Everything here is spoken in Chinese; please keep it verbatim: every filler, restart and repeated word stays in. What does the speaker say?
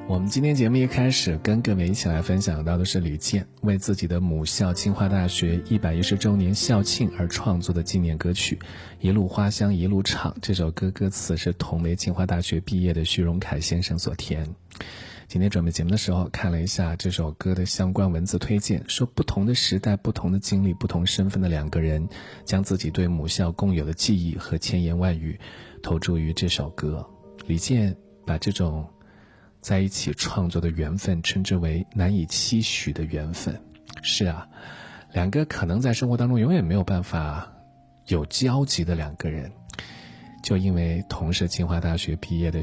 我们今天节目一开始跟各位一起来分享到的是李健为自己的母校清华大学一百一十周年校庆而创作的纪念歌曲《一路花香一路唱》。这首歌歌词是同为清华大学毕业的徐荣凯先生所填。今天准备节目的时候看了一下这首歌的相关文字推荐，说不同的时代、不同的经历、不同身份的两个人，将自己对母校共有的记忆和千言万语投注于这首歌。李健把这种在一起创作的缘分称之为难以期许的缘分。是啊，两个可能在生活当中永远没有办法有交集的两个人，就因为同是清华大学毕业的